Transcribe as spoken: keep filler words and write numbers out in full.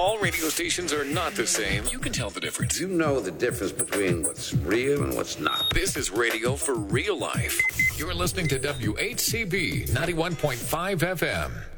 all radio stations are not the same, you can tell the difference. You know the difference between what's real and what's not. This is radio for real life. You're listening to W H C B ninety-one point five F M.